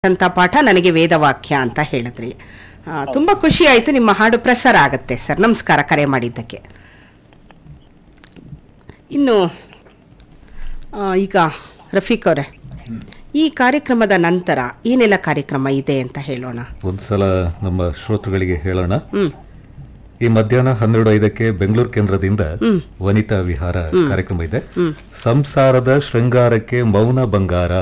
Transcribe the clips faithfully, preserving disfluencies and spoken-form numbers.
ಅಂತ ಪಾಠ ನನಗೆ ವೇದವಾಕ್ಯ ಅಂತ ಹೇಳಿದ್ರಿ. ತುಂಬ ಖುಷಿ ಆಯಿತು. ನಿಮ್ಮ ಹಾಡು ಪ್ರಸಾರ ಆಗುತ್ತೆ ಸರ್. ನಮಸ್ಕಾರ ಕರೆ ಮಾಡಿದ್ದಕ್ಕೆ. ಇನ್ನು ಈಗ ರಫೀಕ್ ಅವರೇ, ಈ ಕಾರ್ಯಕ್ರಮದ ನಂತರ ಏನೆಲ್ಲ ಕಾರ್ಯಕ್ರಮ ಇದೆ ಅಂತ ಹೇಳೋಣ. ಒಂದ್ಸಲ ನಮ್ಮ ಶ್ರೋತೃಗಳಿಗೆ ಹೇಳೋಣ. ಈ ಮಧ್ಯಾಹ್ನ ಹನ್ನೆರಡು ಐದಕ್ಕೆ ಬೆಂಗಳೂರು ಕೇಂದ್ರದಿಂದ ವನಿತಾ ವಿಹಾರ ಕಾರ್ಯಕ್ರಮ ಇದೆ. ಸಂಸಾರದ ಶೃಂಗಾರಕ್ಕೆ ಮೌನ ಬಂಗಾರ,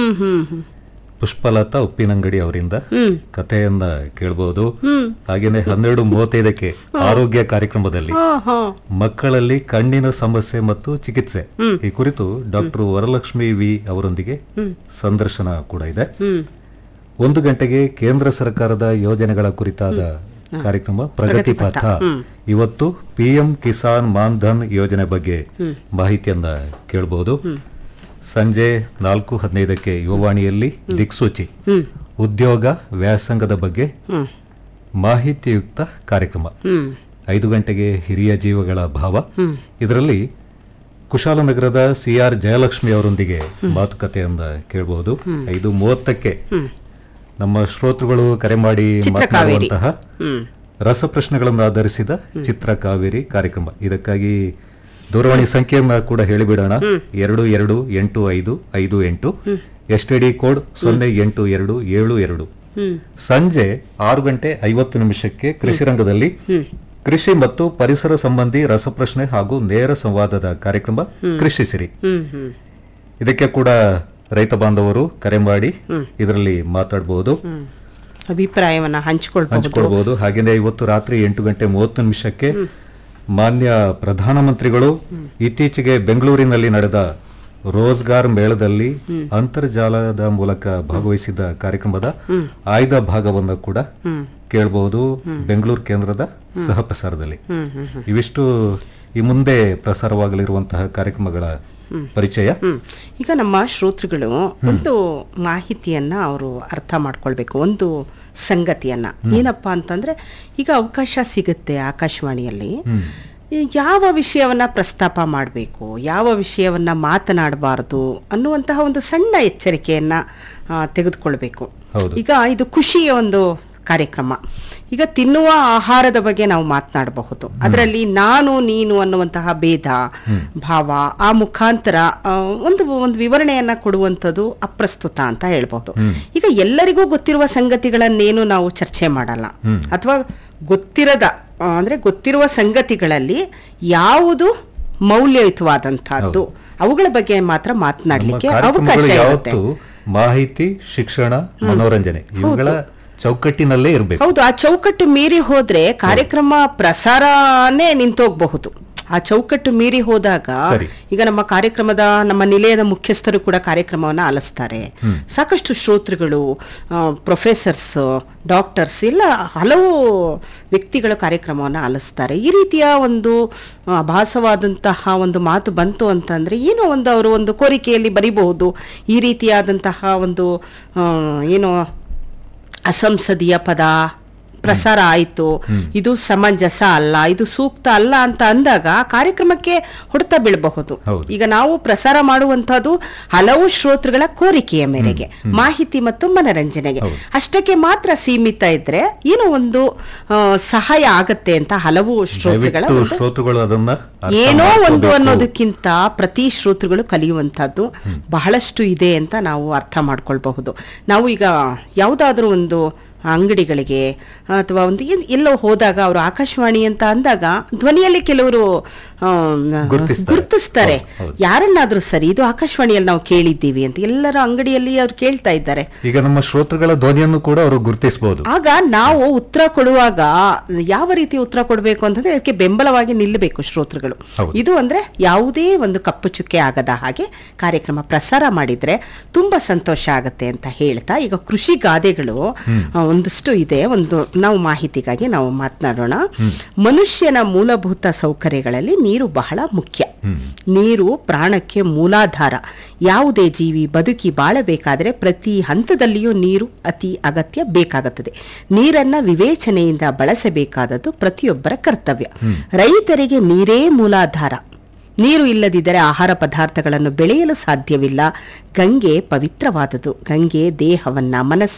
ಪುಷ್ಪಲತಾ ಉಪ್ಪಿನಂಗಡಿ ಅವರಿಂದ ಕಥೆಯನ್ನ ಕೇಳಬಹುದು. ಹಾಗೇನೆ ಹನ್ನೆರಡು ಮೂವತ್ತೈದಕ್ಕೆ ಆರೋಗ್ಯ ಕಾರ್ಯಕ್ರಮದಲ್ಲಿ ಮಕ್ಕಳಲ್ಲಿ ಕಣ್ಣಿನ ಸಮಸ್ಯೆ ಮತ್ತು ಚಿಕಿತ್ಸೆ ಈ ಕುರಿತು ಡಾಕ್ಟರ್ ವರಲಕ್ಷ್ಮಿ ವಿ ಅವರೊಂದಿಗೆ ಸಂದರ್ಶನ ಕೂಡ ಇದೆ. ಒಂದು ಗಂಟೆಗೆ ಕೇಂದ್ರ ಸರ್ಕಾರದ ಯೋಜನೆಗಳ ಕುರಿತಾದ ಕಾರ್ಯಕ್ರಮ ಪ್ರಗತಿ ಪಥ. ಇವತ್ತು ಪಿಎಂ ಕಿಸಾನ್ ಮಾನ್ ಧನ್ ಯೋಜನೆ ಬಗ್ಗೆ ಮಾಹಿತಿಯನ್ನ ಕೇಳಬಹುದು. ಸಂಜೆ ನಾಲ್ಕು ಹದಿನೈದಕ್ಕೆ ಯುವವಾಣಿಯಲ್ಲಿ ದಿಕ್ಸೂಚಿ ಉದ್ಯೋಗ ವ್ಯಾಸಂಗದ ಬಗ್ಗೆ ಮಾಹಿತಿಯುಕ್ತ ಕಾರ್ಯಕ್ರಮ. ಐದು ಗಂಟೆಗೆ ಹಿರಿಯ ಜೀವಗಳ ಭಾವ. ಇದರಲ್ಲಿ ಕುಶಾಲನಗರದ ಸಿ ಆರ್ ಜಯಲಕ್ಷ್ಮಿ ಅವರೊಂದಿಗೆ ಮಾತುಕತೆಯನ್ನ ಕೇಳಬಹುದು. ಐದು ಮೂವತ್ತಕ್ಕೆ ನಮ್ಮ ಶ್ರೋತೃಗಳು ಕರೆ ಮಾಡಿ ಮಾತನಾಡುವಂತಹ ರಸಪ್ರಶ್ನೆಗಳನ್ನು ಆಧರಿಸಿದ ಚಿತ್ರಕಾವೇರಿ ಕಾರ್ಯಕ್ರಮ. ಇದಕ್ಕಾಗಿ ದೂರವಾಣಿ ಸಂಖ್ಯೆಯನ್ನ ಕೂಡ ಹೇಳಿಬಿಡೋಣ. ಎರಡು ಎರಡು ಎಂಟು ಐದು ಐದು ಎಂಟು, ಎಸ್ ಟಿ ಡಿ ಕೋಡ್ ಸೊನ್ನೆ ಎಂಟು ಎರಡು ಏಳು ಎರಡು. ಸಂಜೆ ಆರು ಗಂಟೆ ಐವತ್ತು ನಿಮಿಷಕ್ಕೆ ಕೃಷಿ ರಂಗದಲ್ಲಿ ಕೃಷಿ ಮತ್ತು ಪರಿಸರ ಸಂಬಂಧಿ ರಸಪ್ರಶ್ನೆ ಹಾಗೂ ನೇರ ಸಂವಾದದ ಕಾರ್ಯಕ್ರಮ ಕೃಷಿ ಸಿರಿ. ಇದಕ್ಕೆ ಕೂಡ ರೈತ ಬಾಂಧವರು ಕರೆ ಮಾಡಿ ಇದರಲ್ಲಿ ಮಾತಾಡಬಹುದು, ಅಭಿಪ್ರಾಯವನ್ನ ಹಂಚಿಕೊಳ್ಬಹುದು. ಹಾಗೆಯೇ ಇವತ್ತು ರಾತ್ರಿ ಎಂಟು ಗಂಟೆ ಮೂವತ್ತು ನಿಮಿಷಕ್ಕೆ ಮಾನ್ಯ ಪ್ರಧಾನಮಂತ್ರಿಗಳು ಇತ್ತೀಚೆಗೆ ಬೆಂಗಳೂರಿನಲ್ಲಿ ನಡೆದ ರೋಜ್ಗಾರ್ ಮೇಳದಲ್ಲಿ ಅಂತರ್ಜಾಲದ ಮೂಲಕ ಭಾಗವಹಿಸಿದ ಕಾರ್ಯಕ್ರಮದ ಆಯ್ದ ಭಾಗವನ್ನು ಕೂಡ ಕೇಳಬಹುದು ಬೆಂಗಳೂರು ಕೇಂದ್ರದ ಸಹ ಪ್ರಸಾರದಲ್ಲಿ. ಇವಿಷ್ಟು ಈ ಮುಂದೆ ಪ್ರಸಾರವಾಗಲಿರುವಂತಹ ಕಾರ್ಯಕ್ರಮಗಳ ಪರಿಚಯ. ಈಗ ನಮ್ಮ ಶ್ರೋತೃಗಳು ಒಂದು ಮಾಹಿತಿಯನ್ನ ಅವರು ಅರ್ಥ ಮಾಡ್ಕೊಳ್ಬೇಕು, ಒಂದು ಸಂಗತಿಯನ್ನ. ಏನಪ್ಪಾ ಅಂತಂದ್ರೆ, ಈಗ ಅವಕಾಶ ಸಿಗುತ್ತೆ ಆಕಾಶವಾಣಿಯಲ್ಲಿ, ಯಾವ ವಿಷಯವನ್ನ ಪ್ರಸ್ತಾಪ ಮಾಡಬೇಕು, ಯಾವ ವಿಷಯವನ್ನ ಮಾತನಾಡಬಾರದು ಅನ್ನುವಂತಹ ಒಂದು ಸಣ್ಣ ಎಚ್ಚರಿಕೆಯನ್ನ ತೆಗೆದುಕೊಳ್ಬೇಕು. ಈಗ ಇದು ಖುಷಿಯ ಒಂದು ಕಾರ್ಯಕ್ರಮ. ಈಗ ತಿನ್ನುವ ಆಹಾರದ ಬಗ್ಗೆ ನಾವು ಮಾತನಾಡಬಹುದು. ಅದರಲ್ಲಿ ನಾನು ನೀನು ಅನ್ನುವಂತಹ ಭೇದ ಭಾವ ಆ ಮುಖಾಂತರ ಒಂದು ಒಂದು ವಿವರಣೆಯನ್ನ ಕೊಡುವಂಥದ್ದು ಅಪ್ರಸ್ತುತ ಅಂತ ಹೇಳ್ಬಹುದು. ಈಗ ಎಲ್ಲರಿಗೂ ಗೊತ್ತಿರುವ ಸಂಗತಿಗಳನ್ನೇನು ನಾವು ಚರ್ಚೆ ಮಾಡಲ್ಲ, ಅಥವಾ ಗೊತ್ತಿರದ ಅಂದ್ರೆ ಗೊತ್ತಿರುವ ಸಂಗತಿಗಳಲ್ಲಿ ಯಾವುದು ಮೌಲ್ಯಯುತವಾದಂತಹದ್ದು ಅವುಗಳ ಬಗ್ಗೆ ಮಾತ್ರ ಮಾತನಾಡಲಿಕ್ಕೆ ಅವಕಾಶ ಇರುತ್ತೆ. ಮಾಹಿತಿ, ಶಿಕ್ಷಣ, ಮನೋರಂಜನೆ ಇವುಗಳ ಚೌಕಟ್ಟಿನಲ್ಲೇ ಇರಬೇಕು. ಹೌದು, ಆ ಚೌಕಟ್ಟು ಮೀರಿ ಹೋದ್ರೆ ಕಾರ್ಯಕ್ರಮ ಪ್ರಸಾರನೇ ನಿಂತೋಗಬಹುದು. ಆ ಚೌಕಟ್ಟು ಮೀರಿ ಹೋದಾಗ ಈಗ ನಮ್ಮ ಕಾರ್ಯಕ್ರಮದ ನಮ್ಮ ನಿಲಯದ ಮುಖ್ಯಸ್ಥರು ಕೂಡ ಕಾರ್ಯಕ್ರಮವನ್ನು ಆಲಿಸ್ತಾರೆ. ಸಾಕಷ್ಟು ಶ್ರೋತೃಗಳು, ಪ್ರೊಫೆಸರ್ಸ್, ಡಾಕ್ಟರ್ಸ್ ಎಲ್ಲ ಹಲವು ವ್ಯಕ್ತಿಗಳ ಕಾರ್ಯಕ್ರಮವನ್ನು ಆಲಿಸ್ತಾರೆ. ಈ ರೀತಿಯ ಒಂದು ಅಭಾಸವಾದಂತಹ ಒಂದು ಮಾತು ಬಂತು ಅಂತಂದ್ರೆ ಏನೋ ಒಂದು ಅವರು ಒಂದು ಕೋರಿಕೆಯಲ್ಲಿ ಬರೀಬಹುದು. ಈ ರೀತಿಯಾದಂತಹ ಒಂದು ಏನೋ ಅಸಂಸದೀಯ ಪದ ಪ್ರಸಾರ ಆಯಿತು, ಇದು ಸಮಂಜಸ ಅಲ್ಲ, ಇದು ಸೂಕ್ತ ಅಲ್ಲ ಅಂತ ಅಂದಾಗ ಕಾರ್ಯಕ್ರಮಕ್ಕೆ ಹೊಡೆತ ಬೀಳಬಹುದು. ಈಗ ನಾವು ಪ್ರಸಾರ ಮಾಡುವಂತಹದ್ದು ಹಲವು ಶ್ರೋತೃಗಳ ಕೋರಿಕೆಯ ಮೇರೆಗೆ ಮಾಹಿತಿ ಮತ್ತು ಮನರಂಜನೆಗೆ ಅಷ್ಟಕ್ಕೆ ಮಾತ್ರ ಸೀಮಿತ ಇದ್ರೆ ಏನೋ ಒಂದು ಸಹಾಯ ಆಗತ್ತೆ ಅಂತ ಹಲವು ಶ್ರೋತೃಗಳ ಏನೋ ಒಂದು ಅನ್ನೋದಕ್ಕಿಂತ ಪ್ರತಿ ಶ್ರೋತೃಗಳು ಕಲಿಯುವಂತಹದ್ದು ಬಹಳಷ್ಟು ಇದೆ ಅಂತ ನಾವು ಅರ್ಥ ಮಾಡ್ಕೊಳ್ಬಹುದು. ನಾವು ಈಗ ಯಾವುದಾದ್ರೂ ಒಂದು ಅಂಗಡಿಗಳಿಗೆ ಅಥವಾ ಒಂದು ಎಲ್ಲೋ ಹೋದಾಗ ಅವರು ಆಕಾಶವಾಣಿ ಅಂತ ಅಂದಾಗ ಧ್ವನಿಯಲ್ಲಿ ಕೆಲವರು ಗುರುತಿಸ್ತಾರೆ, ಯಾರನ್ನಾದ್ರೂ ಸರಿ ಇದು ಆಕಾಶವಾಣಿಯಲ್ಲಿ ನಾವು ಕೇಳಿದ್ದೀವಿ ಅಂತ. ಎಲ್ಲರ ಅಂಗಡಿಯಲ್ಲಿ ಅವ್ರು ಕೇಳ್ತಾ ಇದ್ದಾರೆ. ಈಗ ನಮ್ಮ ಶ್ರೋತೃಗಳ ಧ್ವನಿಯನ್ನು ಕೂಡ ಅವರು ಗುರುತಿಸಬಹುದು. ಆಗ ನಾವು ಉತ್ತರ ಕೊಡುವಾಗ ಯಾವ ರೀತಿ ಉತ್ತರ ಕೊಡಬೇಕು ಅಂತಂದ್ರೆ ಅದಕ್ಕೆ ಬೆಂಬಲವಾಗಿ ನಿಲ್ಲಬೇಕು ಶ್ರೋತೃಗಳು. ಇದು ಅಂದ್ರೆ ಯಾವುದೇ ಒಂದು ಕಪ್ಪು ಚುಕ್ಕೆ ಆಗದ ಹಾಗೆ ಕಾರ್ಯಕ್ರಮ ಪ್ರಸಾರ ಮಾಡಿದ್ರೆ ತುಂಬಾ ಸಂತೋಷ ಆಗತ್ತೆ ಅಂತ ಹೇಳ್ತಾ, ಈಗ ಕೃಷಿ ಗಾದೆಗಳು ಒಂದಷ್ಟು ಇದೆ. ಒಂದು ನಾವು ಮಾಹಿತಿಗಾಗಿ ನಾವು ಮಾತನಾಡೋಣ. ಮನುಷ್ಯನ ಮೂಲಭೂತ ಸೌಕರ್ಯಗಳಲ್ಲಿ ನೀರು ಬಹಳ ಮುಖ್ಯ. ನೀರು ಪ್ರಾಣಕ್ಕೆ ಮೂಲಾಧಾರ. ಯಾವುದೇ ಜೀವಿ ಬದುಕಿ ಬಾಳಬೇಕಾದರೆ ಪ್ರತಿ ಹಂತದಲ್ಲಿಯೂ ನೀರು ಅತಿ ಅಗತ್ಯ ಬೇಕಾಗುತ್ತದೆ. ನೀರನ್ನ ವಿವೇಚನೆಯಿಂದ ಬಳಸಬೇಕಾದದ್ದು ಪ್ರತಿಯೊಬ್ಬರ ಕರ್ತವ್ಯ. ರೈತರಿಗೆ ನೀರೇ ಮೂಲಾಧಾರ. ನೀರು ಇಲ್ಲದಿದ್ದರೆ ಆಹಾರ ಪದಾರ್ಥಗಳನ್ನು ಬೆಳೆಯಲು ಸಾಧ್ಯವಿಲ್ಲ. ಗಂಗೆ ಪವಿತ್ರವಾದುದು. ಗಂಗೆ ದೇಹವನ್ನ ಮನಸ್ಸನ್ನು